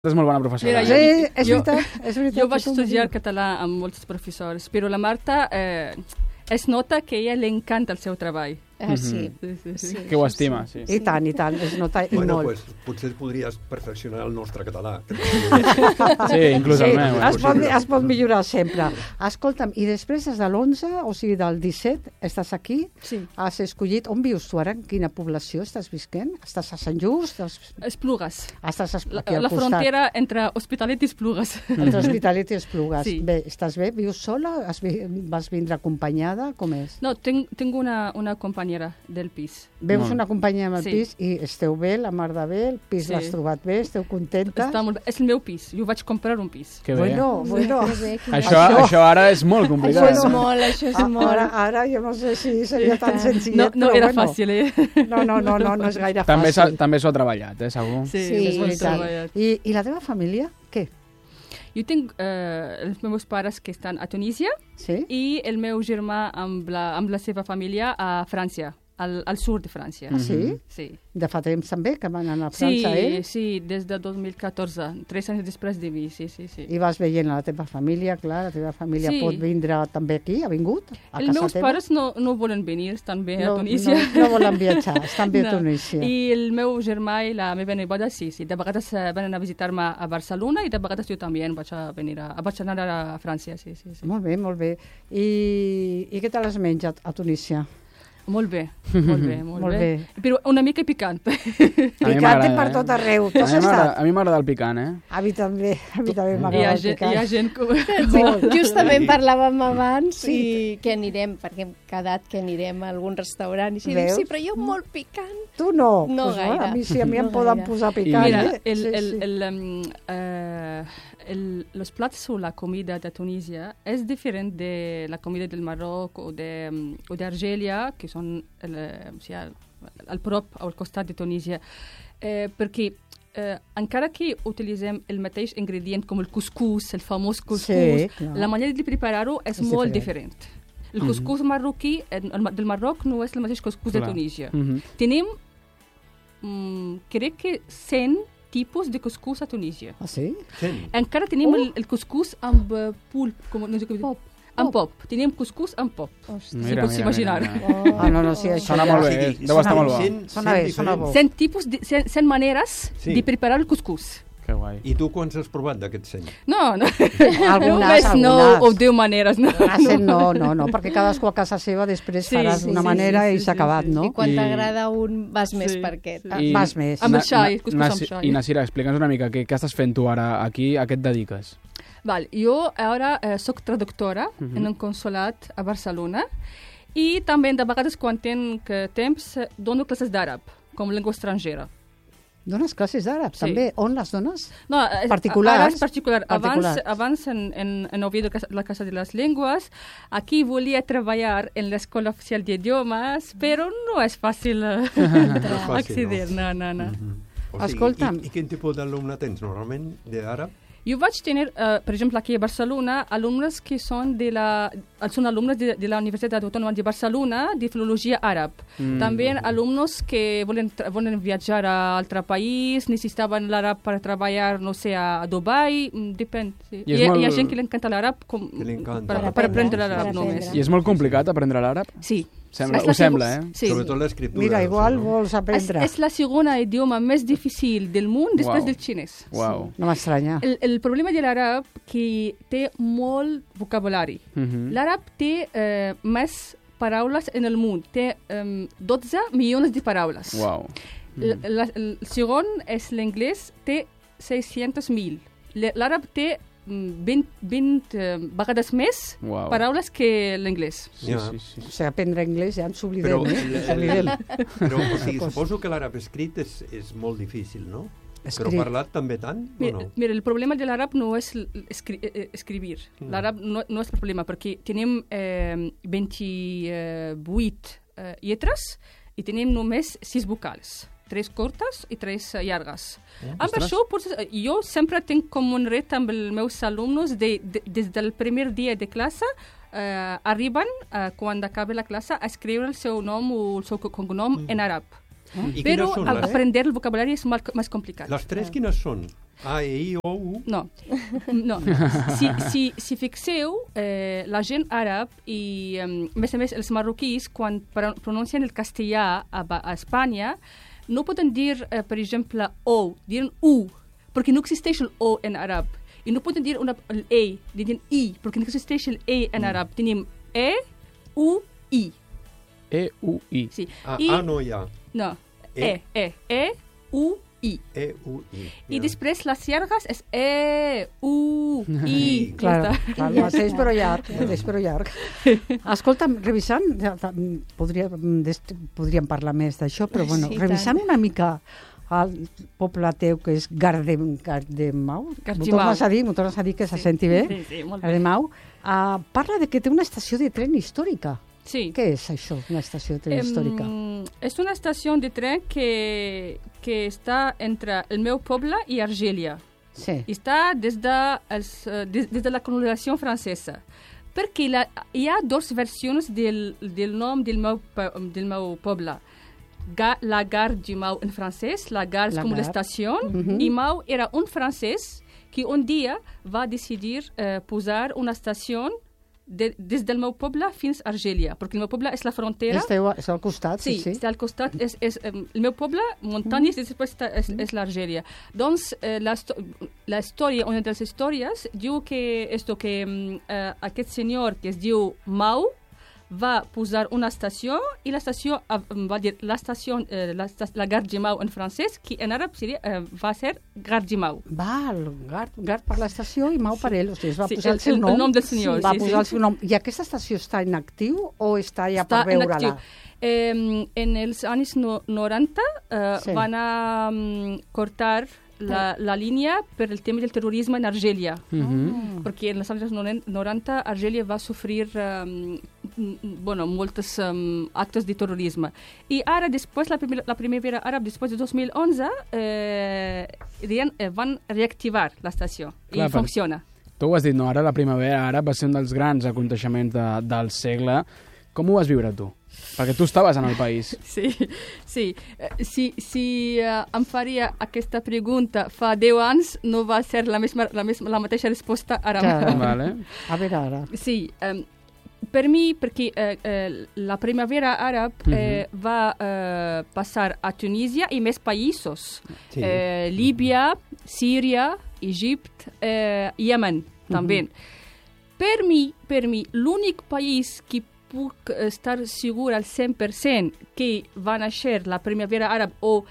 És molt bona professora. Mira, és veritat. Jo vaig estudiar català amb molts professors, però la Marta es nota que a ella li encanta el seu treball. Sí. Que ho estima, sí. I tant, es nota i molt. Pues, potser podries perfeccionar el nostre català. Sí, inclús el meu. Es pot millorar sempre. Escolta'm, i després des de l'11, o sigui del 17, estàs aquí? Sí. Has escollit... On vius tu ara? En quina població estàs visquent? Estàs a Sant Just? Esplugues. Estàs aquí al la costat. frontera entre Hospitalet i Esplugues. Entre Hospitalet i Esplugues. Sí. Bé, estàs bé? Vius sola? Vas vindre acompanyada? Com és? No, tengo una compañera del pis. Veus una companya amb el Sí. pis i esteu bé, la mar de bé, el pis Sí. l'has trobat bé, esteu contenta? Està molt bé. És el meu pis. Jo vaig comprar un pis. Que bé. Bueno. Això ara és molt complicat. Això és molt. Ara jo no sé si seria tan senzillet, No però era bueno. fàcil, No és gaire fàcil. També s'ho ha treballat, segur. Sí, Sí, és molt veritat. treballat. I la teva família, què? Jo tinc els meus pares que estan a Tunísia Sí? i el meu germà amb la seva família a França, al sud de França. Sí? Sí. De fa temps també, que van anar a França, Sí, des de 2014, 3 anys després de mi, sí. I vas veient la teva família, clar, la teva família Sí. pot vindre també aquí, ha vingut? A Els casa meus teva? pares no volen venir, estan bé a Tunísia. No volen viatjar, estan bé a No. Tunísia. I el meu germà i la meva neboda, sí. De vegades venen a visitar-me a Barcelona i de vegades jo també vaig anar a França, sí. Molt bé, molt bé. I què tal has menjat a Tunísia? Molt bé. Però una mica picant. Picante per tot arreu. Tu has estat? A mi m'agrada el picant, A mi també m'agrada Hi el picant. ha gent que... Justament parlàvem abans i que anirem, perquè hem quedat que anirem a algun restaurant. I així, Veus? sí, però jo molt picant. Tu no? No Pues gaire. A mi sí, a mi em No poden gaire. posar picant. Mira, los platos o la comida de Tunisia es diferente de la comida del Marroc o de Argelia, que són al prop o al costat de Tunísia, perquè encara que utilitzem el mateix ingredient com el couscous, el famós couscous, la manera de preparar-ho és molt diferent. El couscous marroquí del Marroc no és el mateix couscous de Tunísia. Tenim, crec que 100 tipus de couscous a Tunísia. Ah, sí? Encara tenim el couscous amb pulp, no sé com dir. Amb pop. Tenim couscous amb pop. Si pots imaginar. No, sí, això sona molt bé, deu estar molt bo. Sona bo. 100 tipus, 100 maneres de preparar el couscous. Que guai. I tu quants has provat d'aquests 100? No. Algunes. 9 o 10 maneres. No, perquè cadascú a casa seva després faràs d'una manera i s'ha acabat, no? I quan t'agrada un, vas més per aquest. Vas més. Amb el xai, couscous amb xai. I Nasira, explica'ns una mica, què estàs fent tu ara aquí, a què et dediques? Jo ara soc traductora en un consolat a Barcelona i també de vegades quan tinc temps dono classes d'àrab com llengua estrangera. Dones classes d'àrab, també? On les dones? No, particulars? Ara és particular. Abans en Oviedo, la Casa de les Llengües, aquí volia treballar en l'Escola Oficial d'Idiomes, però no és fàcil accedir. No. Escolta'm. I quin tipus d'alumne tens normalment d'àrab? Jo vaig tenir, per exemple, aquí a Barcelona, alumnes que són alumnes de la Universitat Autònoma de Barcelona de filologia àrab. També alumnes que volen viatjar a altre país, necessitaven l'àrab per treballar, no sé, a Dubai, depèn. Sí. Hi ha gent que li encanta l'àrab per aprendre l'àrab només. I és molt complicat aprendre l'àrab? Sí. Ho sembla, Sí. Sobretot l'escriptura. Mira, igual vols aprendre. És la segona idioma més difícil del món després del xinès. Uau. No m'estranya. El problema de l'àrab que té molt vocabulari. L'àrab té més paraules en el món. Té 12 milions de paraules. Uau. El segon és l'anglès, té 600.000. L'àrab té 20 vegades més paraules que l'anglès. Sí. O sigui, aprendre anglès ja ens oblidem, Però o sigui, suposo que l'àrab escrit és molt difícil, no? Però parlat també tant, o no? Mira, el problema de l'àrab no és escribir. L'àrab no és el problema, perquè tenim 28 lletres i tenim només 6 vocals. 3 curtes i 3 llargues. Amb això, jo sempre tinc com un ret amb els meus alumnes des del primer dia de classe arriben, quan acaba la classe, a escriure el seu nom o el seu cognom en àrab. I Pero quines són aprender el vocabulario es más complicado. les tres quines són? A, E, I, O, U? No. Si fixeu, la gent àrab i, a més, els marroquís, quan pronuncien el castellà a Espanya, no poden dir, per exemple, O, diuen U, perquè no existeix el O en àrab. I no poden dir el E, diuen I, perquè no existeix el E en àrab. Tenim E, U, I. E, U, I. Sí. A no hi ha. No. E, U, I. E, U, I. I després les llargues és E, U, I. Clar, el mateix però llarg. Escolta'm, revisant, podríem parlar més d'això, però bueno, Sí, revisant una mica el poble teu, que és Gardemau, m'ho tornes a dir que se senti bé, Sí, molt bé. Gardemau, parla de que té una estació de tren històrica. Sí. Què és això, una estació de tren històrica? És una estació de tren que està entre el meu poble i Argèlia. Sí. Està des de la colonització francesa. Perquè hi ha dues versions del nom del meu poble. La gare du Mau en francès, la gare com l'estació, i Mau era un francès que un dia va decidir posar una estació des del meu poble fins a Argèlia, perquè el meu poble és la frontera. És al costat, sí. Sí, està al costat. El meu poble, muntanyes, i després és l'Argèlia. Doncs la història, una de les històries, diu que aquest senyor que es diu Mau va posar una estació i l'estació va dir la gare de Mau en francès, que en àrab va ser gare de Mau. Val, Gare per l'estació i Mau per ell, o sigui, es va Sí, posar el seu nom. el nom del senyor, Va sí, posar el sí. seu nom. I aquesta estació està en actiu o està ja per Està en veure-la? actiu. En els anys 90 Sí. van a cortar la línia per el tema del terrorisme en Argèlia. Perquè en els anys 90 Argèlia va sofrir molts actes de terrorisme. I ara, després, la primavera àrab, després de 2011, van reactivar l'estació i funciona. Tu ho has dit, no? Ara la primavera àrab va ser un dels grans aconteixements del segle. Com ho vas viure tu? Perquè tu estaves en el país. Sí. Si em faria aquesta pregunta fa 10 anys, no va ser la mateixa resposta ara. Vale. A veure ara. Sí, per mi, perquè la primavera àrab va passar a Tunísia i més països. Sí. Líbia, Síria, Egipte, Yemen, també. Per mi, l'únic país que puc estar segur al 100% que va néixer la primavera àrab o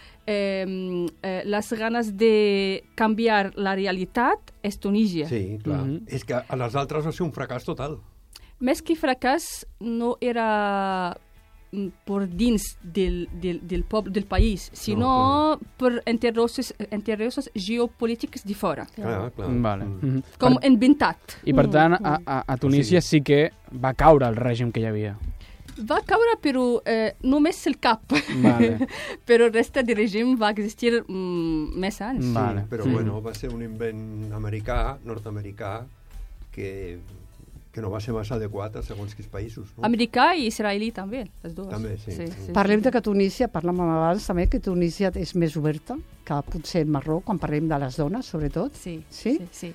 les ganes de canviar la realitat és Tunísia. Sí, clar. És que a les altres va ser un fracàs total. Més que fracàs, no era per dins del país, sinó per interessos geopolítics de fora. Clar. Vale. Com inventat. I per tant, a Tunísia sí que va caure el règim que hi havia. Va caure, però només el cap. Vale. Però el resta del règim va existir més anys. Sí, Vale. però bueno, va ser un invent nord-americà, que no va ser massa adequat a segons quins països. No? Americà i israelí també, les dues. També, sí. Parlem de que Tunísia, parlàvem abans també, que Tunísia és més oberta que potser el Marroc, quan parlem de les dones, sobretot. Sí. Sí?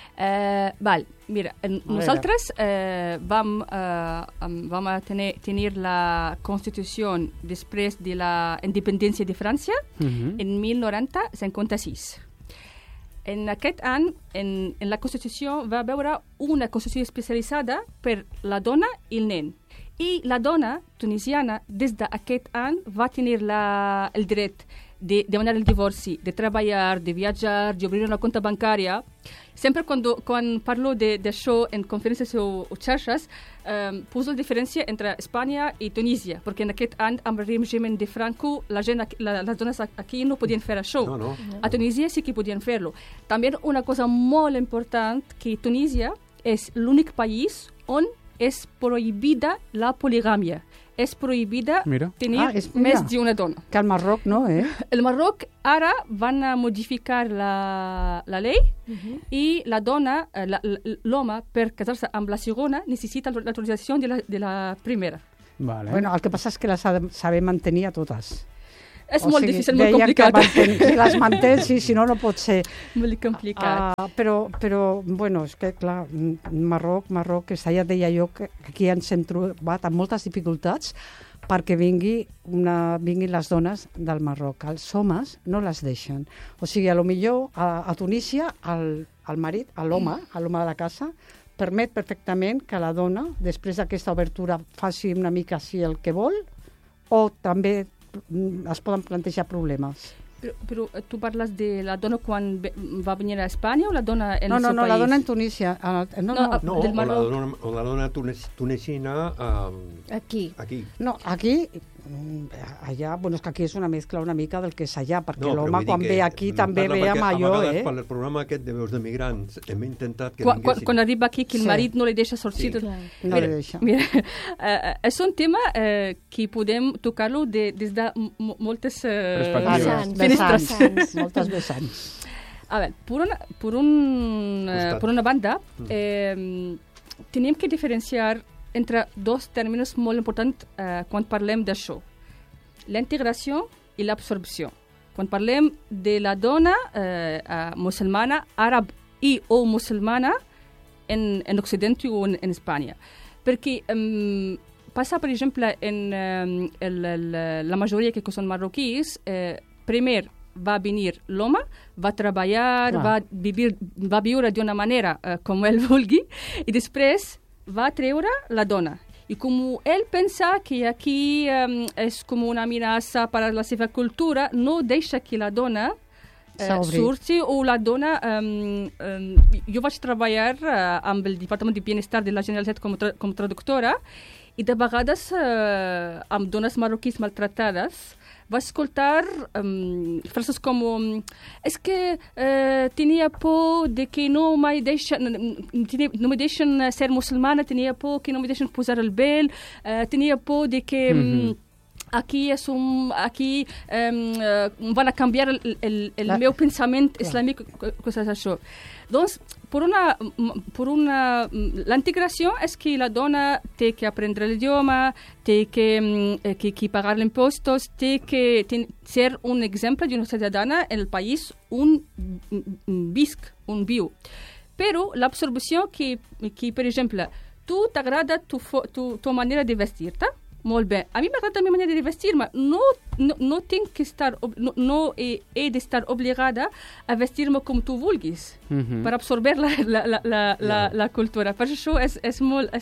Mira, nosaltres vam a tenir la Constitució després de la independència de França en 1956. En aquest any, en la Constitució va haver una Constitució especialitzada per la dona i el nen. I la dona tunisiana, des d'aquest any, va tenir el dret de demanar el divorci, de treballar, de viatjar, d'obrir una compte bancària. Sempre quan parlo d'això en conferències o xarxes, poso la diferència entre Espanya i Tunísia, perquè en aquest any, amb el règim de Franco, les dones aquí no podien fer això. No. A Tunísia sí que podien fer-lo. També una cosa molt important, que Tunísia és l'únic país on és prohibida la poligàmia. És prohibida tenir més d'una dona. Que al Marroc no, El Marroc ara van a modificar la llei i la dona, l'home, per casar-se amb la segona, necessita l'autorització de la primera. Vale. Bueno, el que passa és que les sabem mantenir a totes. És molt difícil, molt complicat. Si les mantén, sí, si no, no pot ser. Molt complicat. Però, bueno, és que, clar, Marroc, que ja deia jo que aquí ens hem trobat amb moltes dificultats perquè vinguin les dones del Marroc. Els homes no les deixen. O sigui, potser a Tunísia, el marit, l'home de la casa, permet perfectament que la dona, després d'aquesta obertura, faci una mica així el que vol, o també es poden plantejar problemes. Però tu parles de la dona quan va venir a Espanya o la dona en el seu país? No, la dona en Tunísia. Del Marroc. O la dona tunesina aquí. No, aquí, allà, bueno, és que aquí és una mescla una mica del que és allà, perquè l'home quan ve aquí també ve amb allò, A vegades, per el programa aquest de veus de migrants, hem intentat que vinguessin. Quan arriba aquí, que el marit no li deixa sortir. Sí, no li deixa. Mira, és un tema que podem tocar-lo des de moltes vessants. Moltes vessants. A veure, per una banda, tenim que diferenciar entre dos termes molt importants quan parlem d'això. La integració i l'absorció. Quan parlem de la dona musulmana, àrab o musulmana en Occident o en Espanya. Perquè passa, per exemple, en la majoria que són marroquís, primer va venir l'home, va treballar, va viure d'una manera com ell vulgui, i després va treure la dona. I com ell pensa que aquí és com una amenaça per a la seva cultura, no deixa que la dona surti o la dona... Jo vaig treballar amb el Departament de Bienestar de la Generalitat com traductora i de vegades amb dones marroquís maltratades va escoltar frases com és que tenia por de que no me deixen ser musulmana, tenia por que no me deixen posar el vel, tenia por de que aquí van a canviar el meu pensament islàmic, coses això. Doncs, la integració és que la dona té que aprendre l'idioma, té que pagar els impostos, té que ser un exemple d'una ciutadana en el país on viu. Però l'absorció que, per exemple, tu t'agrada tu manera de vestir-te, molt bé. A mi m'agrada la meva manera de vestir-me. No tinc que estar... No he d'estar obligada a vestir-me com tu vulguis per absorber la cultura. Per això és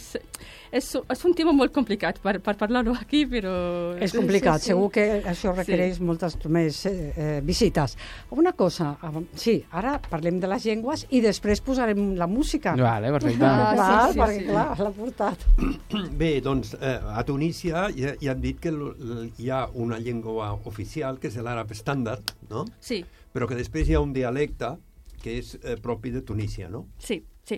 un tema molt complicat per parlar-ho aquí, però... És complicat. Segur que això requereix moltes més visites. Una cosa, sí, ara parlem de les llengües i després posarem la música. Vale, perfecte. Perquè, clar, l'ha portat. Bé, doncs, a Tunísia ja hem dit que hi ha una llengua oficial, que és l'àrab estàndard, no? Sí. Però que després hi ha un dialecte que és propi de Tunísia, no? Sí.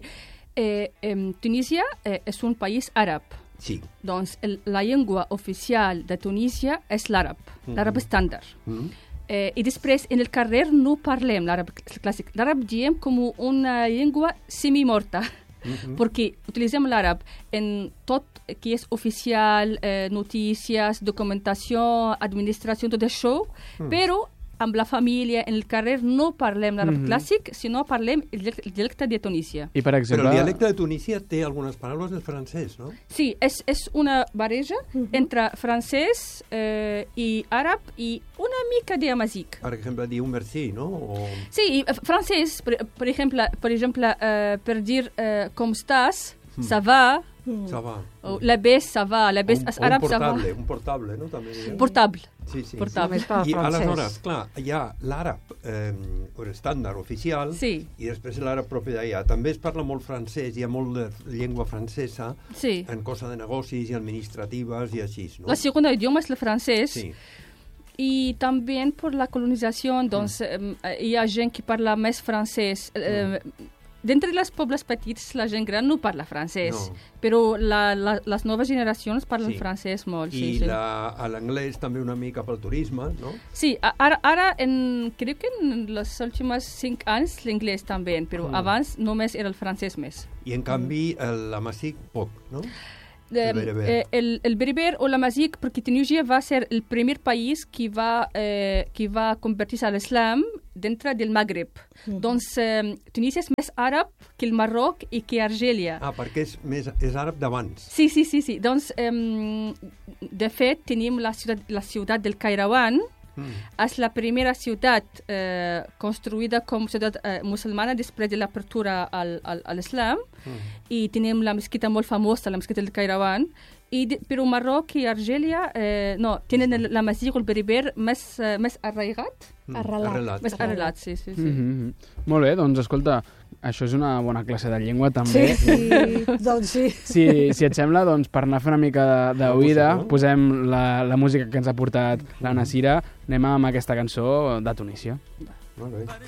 Tunísia és un país àrab. Sí. Doncs la llengua oficial de Tunísia és l'àrab, l'àrab estàndard. I després, en el carrer, no parlem l'àrab clàssic. L'àrab diem com una llengua semimorta. Perquè utilitzem l'àrab en tot que és oficial, notícies, documentació, administració, tot això, però amb la família, en el carrer, no parlem l'àrab clàssic, sinó parlem el dialecte de Tunísia. I, per exemple... Però el dialecte de Tunísia té algunes paraules del francès, no? Sí, és una barreja entre francès i àrab i una mica de amazic. Per exemple, dir un merci, no? Sí, francès, per exemple, per dir com estàs, ça va. Ça va. La bes, ça va. La bes és àrab, ça va. Un portable, no? També. Portable. Sí. Portable. I aleshores, clar, hi ha l'àrab estàndard oficial i després l'àrab propi d'allà. També es parla molt francès, hi ha molt de llengua francesa en cosa de negocis i administratives i així, no? La segona idioma és el francès. Sí. I també per la colonització, doncs, hi ha gent que parla més francès. D'entre els pobles petits, la gent gran no parla francès, però les noves generacions parlen francès molt. I l'anglès també una mica pel turisme, no? Sí, ara crec que en els últims 5 anys l'anglès també, però abans només era el francès més. I en canvi l'amazic poc, no? el berber o l'amazic, perquè Tunísia va ser el primer país que va convertir-se a l'islam dintre del Magreb. Doncs Tunísia és més àrab que el Marroc i que Argèlia. Perquè és àrab d'abans. Sí. Doncs, de fet, tenim la ciutat del Cairauan. És la primera ciutat construïda com ciutat musulmana després de l'apertura a l'islam, i tenim la mesquita molt famosa, la mesquita del Cairauan, però Marroc i Argèlia tenen l'amazic o el berber més arraigat. Arrelat. Més arrelat, sí. Molt bé, doncs escolta, això és una bona classe de llengua també. Doncs sí. Si et sembla, doncs, per anar a fer una mica d'oïda, posem la música que ens ha portat la Nasira, anem amb aquesta cançó de Tunísia. Molt bé.